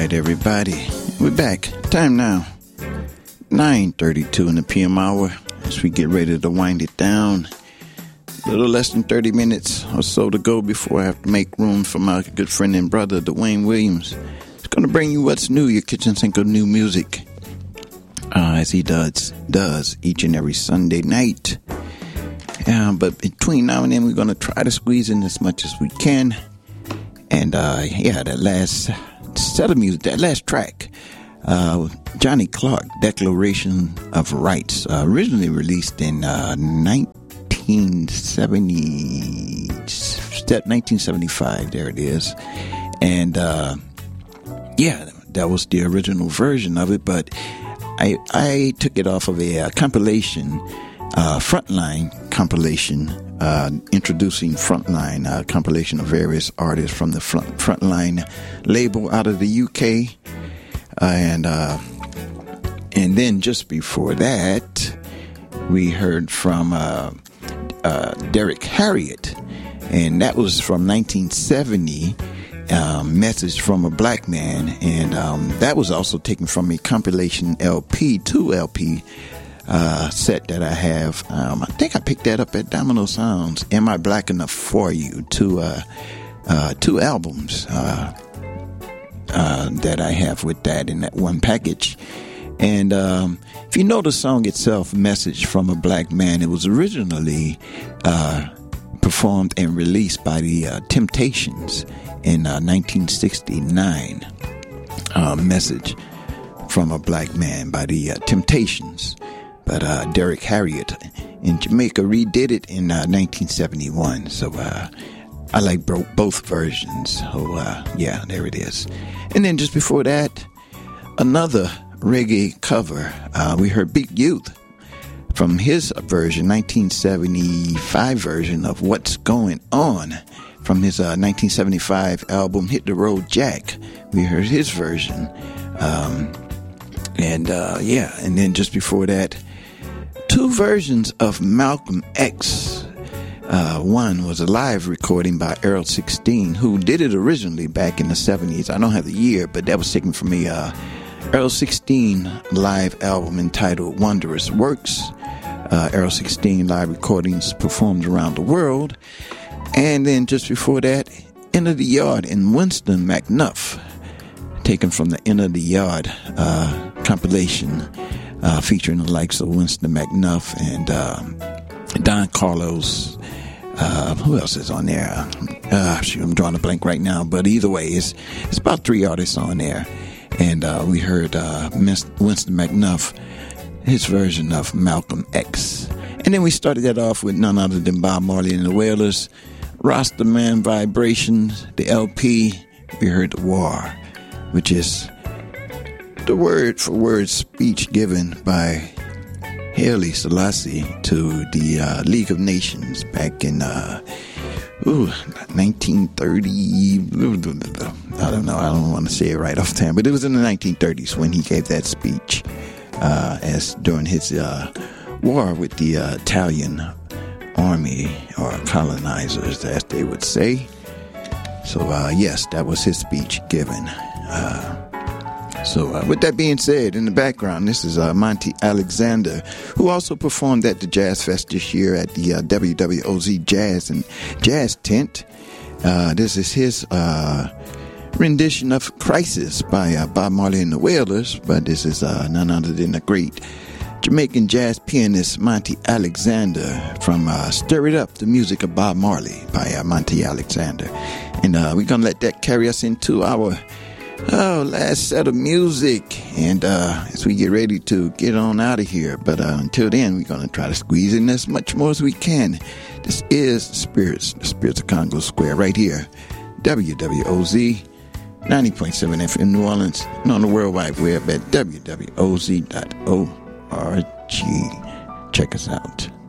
right, everybody. We're back. Time now, 9:32 in the PM hour. As we get ready to wind it down. A little less than 30 minutes or so to go before I have to make room for my good friend and brother, Dwayne Williams. He's going to bring you what's new, your kitchen sink of new music, as he does each and every Sunday night. But between now and then, we're going to try to squeeze in as much as we can. And, that last set of music, that last track, Johnny Clark, Declaration of Rights, originally released in 1975, there it is. And, that was the original version of it, but I took it off of a compilation, Frontline compilation, introducing Frontline, compilation of various artists from the Frontline label out of the UK. And then just before that, we heard from Derek Harriott, and that was from 1970, Message from a Black Man, and that was also taken from a compilation LP, 2 LP set that I have. I think I picked that up at Domino Sounds. Am I Black Enough for You? Two albums that I have with that in that one package. And if you know the song itself, Message from a Black Man, it was originally performed and released by the Temptations in 1969. Message from a Black Man by the Temptations. But Derek Harriott in Jamaica redid it in 1971. So I like both versions. So there it is. And then just before that, another reggae cover. We heard Big Youth from his version, 1975 version of What's Going On, from his 1975 album Hit the Road Jack. We heard his version. And then just before that, two versions of Malcolm X. One was a live recording by Earl 16, who did it originally back in the 70s. I don't have the year, but that was taken from a Earl 16 live album entitled Wondrous Works. Earl 16 live recordings performed around the world. And then just before that, Enter the Yard in Winston McNuff, taken from the Enter the Yard compilation, featuring the likes of Winston McNuff and Don Carlos. Who else is on there? I'm drawing a blank right now, but either way, it's about 3 artists on there. And we heard Winston McNuff, his version of Malcolm X. And then we started that off with none other than Bob Marley and the Wailers, Rastaman Vibrations, the LP. We heard The War, which is the word-for-word speech given by Haile Selassie to the League of Nations back in 1930. I don't know. I don't want to say it right off the time, but it was in the 1930s when he gave that speech as during his war with the Italian army, or colonizers, as they would say. So yes, that was his speech given. So with that being said, in the background, this is Monty Alexander, who also performed at the Jazz Fest this year at the WWOZ Jazz and Jazz Tent. This is his rendition of Crisis by Bob Marley and the Wailers, but this is none other than the great Jamaican jazz pianist Monty Alexander from Stir It Up, the music of Bob Marley by Monty Alexander. And we're going to let that carry us into our last set of music, and as we get ready to get on out of here. But until then, we're going to try to squeeze in as much more as we can. This is the Spirits of Congo Square, right here, WWOZ 90.7 FM New Orleans, and on the World Wide Web at wwoz.org. Check us out.